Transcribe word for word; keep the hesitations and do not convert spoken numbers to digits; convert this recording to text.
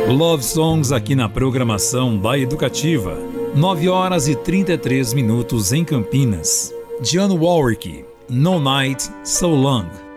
Love Songs aqui na programação da Educativa. nove horas e trinta e três minutos em Campinas. Dionne Warwick, No Night So Long.